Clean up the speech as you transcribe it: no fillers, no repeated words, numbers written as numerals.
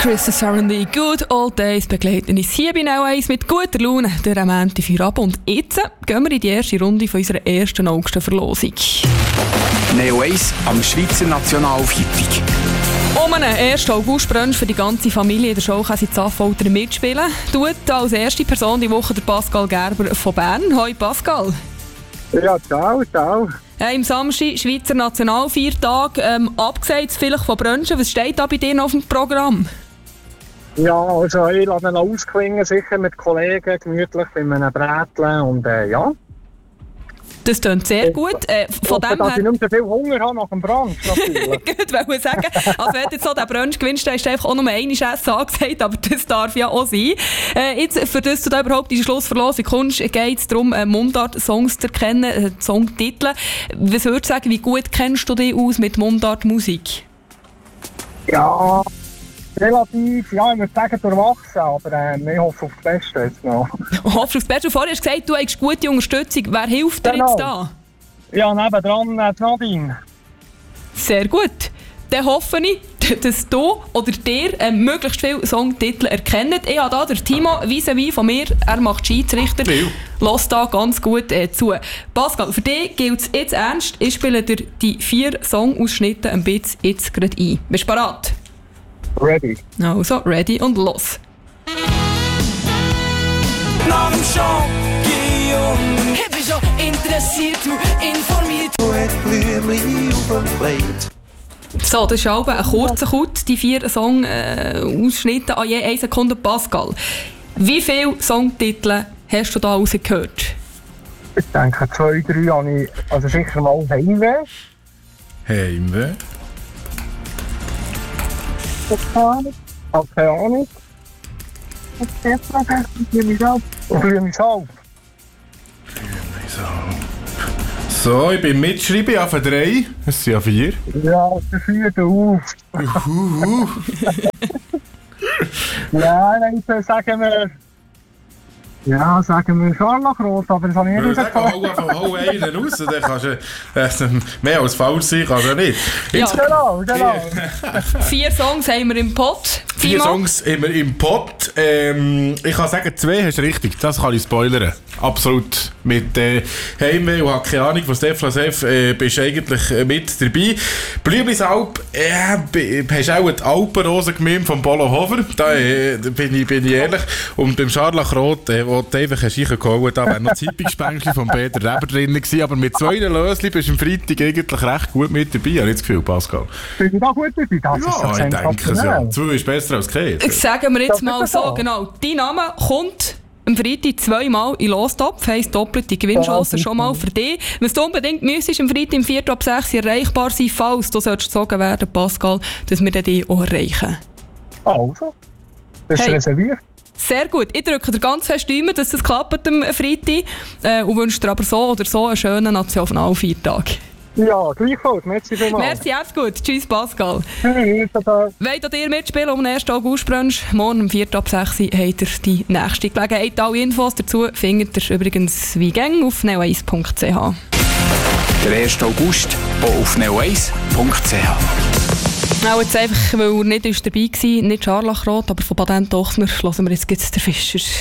Chris Sarandon, Good Old Days begleiten uns hier bei Neo 1 mit guter Laune durch den Montag ab. Und jetzt gehen wir in die erste Runde von unserer ersten August-Verlosung. Neo 1 am Schweizer Nationalfreitag. Um einen 1. August-Brunch für die ganze Familie in der Show kann sie Affolter mitspielen. Tut als erste Person die Woche der Pascal Gerber von Bern. Hoi Pascal. Ja, ciao. Im Samstag Schweizer Nationalfeiertag. Abgesehen vielleicht von Brunchen, was steht da bei dir noch auf dem Programm? Ja, also ich lasse ihn ausklingen, sicher mit Kollegen, gemütlich bei einem Brätchen und ja. Das klingt sehr gut. Von dem dass ich nicht mehr so viel Hunger habe nach dem Brunch, natürlich. Ich wollte sagen, also wenn du jetzt so den Brunch gewinnst, dann ist einfach auch nur einmal Essen angesagt, aber das darf ja auch sein. Jetzt, für das du da überhaupt in die Schlussverlosung kommst, geht es darum, Mundart-Songs zu erkennen, Songtitel. Was würdest du sagen, wie gut kennst du dich aus mit Mundart-Musik? Ja, relativ, ja, ich würde sagen, durchwachsen, aber ich hoffe auf das Beste jetzt noch. Hoffst du auf das Beste? Vorher hast du gesagt, du hast gute Unterstützung. Wer hilft dir jetzt da? Ja, nebendran Nadine. Sehr gut. Dann hoffe ich, dass du oder dir möglichst viele Songtitel erkennt. Ich habe da den Timo vis-à-vis von mir, er macht Schiedsrichter. Lass da ganz gut zu. Pascal, für dich gilt es jetzt ernst. Ich spiele dir die 4 Songausschnitte ein bisschen jetzt gerade ein. Bist du bereit? Ready. Also, ready und los. Nach dem Show geh um. Ich bin schon interessiert, du informiert. So, das ist auch ein kurzer Cut, die 4 Song-Ausschnitte an je 1 Sekunde. Pascal, wie viele Songtitel hast du da rausgehört? Ich denke, 2, 3 habe ich, also sicher mal Heimweh. Heimweh? Keine Ahnung. Blümlisalp. So, ich bin mitschreiben, auf 3. Es sind ja 4. Ja, der 4. Ja, dann sagen wir... Ja, sagen wir Scharlachrot, aber das habe ich nicht gesagt. Hau einen raus, dann kannst du mehr als faul sein, kannst du nicht. Ja. Genau. 4 Songs haben wir im Pot. 4 Songs haben wir im Pot. Ich kann sagen, 2 hast du richtig, das kann ich spoilern. Absolut. Mit Heimweh und habe keine Ahnung, von Stefan Seff bist du eigentlich mit dabei. Blümlisalp, hast auch die Alpenrose gemeint von Polo Hofer, da bin ich ehrlich. Und beim Scharlachrot, wo du einfach reingehauen hast, da wäre noch Zeitungspänkchen von Peter Reber drin gewesen. Aber mit 2 Löschen bist du am Freitag eigentlich recht gut mit dabei. Habe ich das Gefühl, Pascal? Bin ich da gut dabei? Ja, ich denke es ja. 2 ist besser als kein. Sagen wir jetzt mal so, genau. Dein Name kommt am Freitag 2-mal in Lostopf, heisst doppelte Gewinnchancen schon mal für dich. Was du unbedingt müsstest, am Freitag im 4 ab 6 erreichbar sein, falls du gezogen werden, Pascal, dass wir dich auch erreichen. Also, das ist reserviert. Sehr gut. Ich drücke dir ganz fest die Daumen, dass das klappt am Freitag und wünsche dir aber so oder so einen schönen Nationalfeiertag. Ja, gleichfalls. Merci vielmals. Merci, alles gut. Tschüss, Pascal. Tschüss. Wollt ihr mitspielen um den 1. August-Brunch? Morgen um 4 ab 6 habt ihr die nächste Gelegenheit. Alle Infos dazu findet ihr übrigens wie gäng auf neo1.ch. Der 1. August auch auf neo1.ch. Auch jetzt einfach, weil er nicht dabei war, nicht Scharlachrot, aber von Patent Ochsner hören wir jetzt den Fischer.